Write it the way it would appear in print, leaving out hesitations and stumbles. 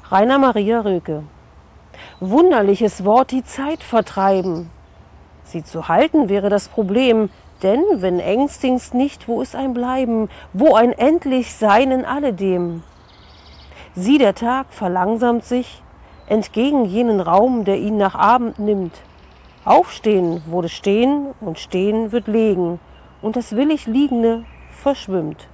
Rainer Maria Rilke. Wunderliches Wort, die Zeit vertreiben. Sie zu halten wäre das Problem, denn wenn ängstigst nicht, wo ist ein Bleiben, wo ein endlich Sein in alledem? Sieh, der Tag verlangsamt sich entgegen jenen Raum, der ihn nach Abend nimmt. Aufstehen wurde stehen und stehen wird legen und das willig Liegende verschwimmt.